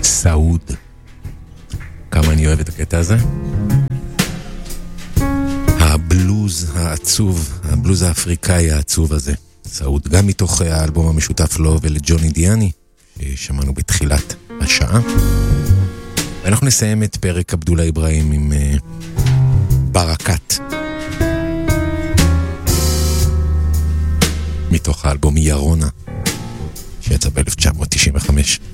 סעוד. כמה אני אוהב את הקטע הזה. הבלוז העצוב, הבלוז האפריקאי העצוב הזה. סעוד, גם מתוך האלבום המשותף לו ולג'וני דיאני, ששמענו בתחילת השעה. ואנחנו נסיים את פרק עבדולה איברהים עם ברקת. מתוך האלבום ירונה, שיצא ב-1995.